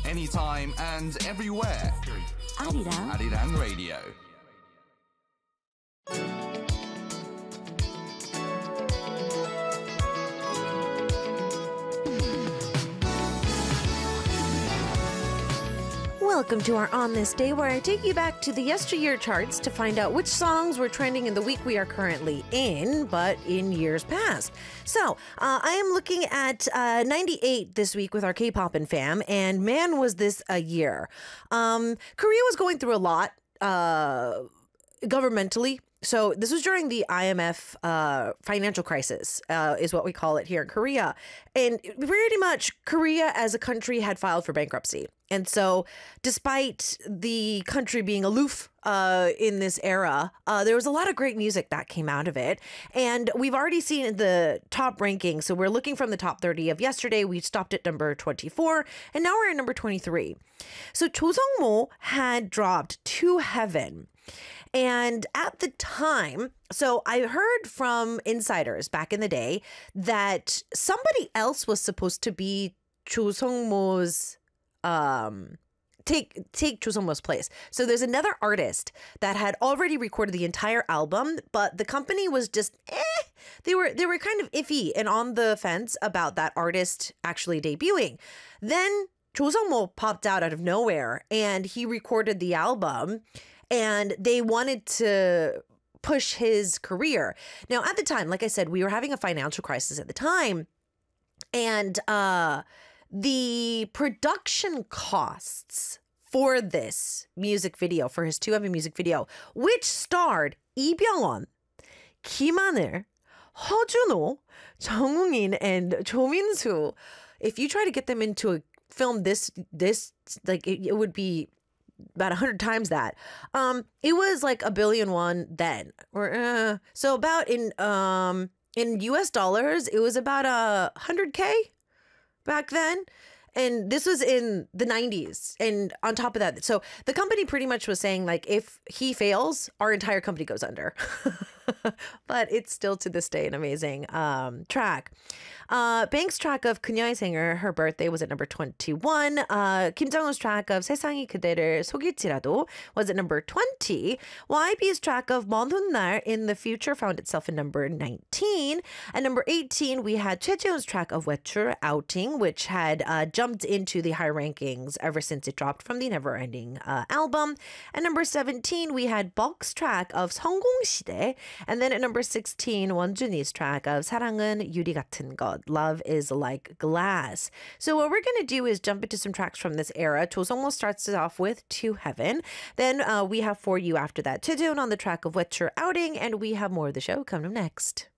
anytime and everywhere. Arirang. Arirang Radio. Welcome to our On This Day, where I take you back to the yesteryear charts to find out which songs were trending in the week we are currently in, but in years past. So, I am looking at 98 this week with our K-pop and fam, and man, was this a year. Korea was going through a lot governmentally. So this was during the IMF financial crisis, is what we call it here in Korea. And pretty much Korea as a country had filed for bankruptcy. And so despite the country being aloof in this era, there was a lot of great music that came out of it. And we've already seen the top ranking. So we're looking from the top 30 of yesterday. We stopped at number 24, and now we're at number 23. So Cho Sung-mo had dropped To Heaven. And at the time, so I heard from insiders back in the day that somebody else was supposed to be Cho Sung-mo's take Cho Sung-mo's place. So there's another artist that had already recorded the entire album, but the company was just they were kind of iffy and on the fence about that artist actually debuting. Then Cho Sung-mo popped out of nowhere and he recorded the album. And they wanted to push his career. Now, at the time, like I said, we were having a financial crisis at the time. And the production costs for this music video, for his To Heaven music video, which starred Lee Byung-won, Kim Han-il, Heo Jun-ho, Jung Woo-in, and Cho Min-soo. If you try to get them into a film this like it would be about 100 times that. It was like $1 billion then, or so about in US dollars, it was about $100K back then. And this was in the 90s. And on top of that, so the company pretty much was saying, like, if he fails, our entire company goes under. But it's still to this day an amazing track. Bank's track of 그녀의 생일, her birthday, was at number 21. Kim Jong-un's track of 세상이 그대를 속일지라도 was at number 20. YB's track of 먼 훗날, in the future, found itself at number 19. At number 18, we had Choi Jae-hoon's track of 외출, outing, which had jumped into the high rankings ever since it dropped from the Neverending album. At number 17, we had Bulk's track of 성공시대. And then at number 16, 원준이's track of 사랑은 유리 같은 것, love is like glass. So what we're going to do is jump into some tracks from this era. Cho Sung-mo starts it off with To Heaven. Then we have For You after that, Choi Jae-hoon on the track of 외출, outing, and we have more of the show coming up next.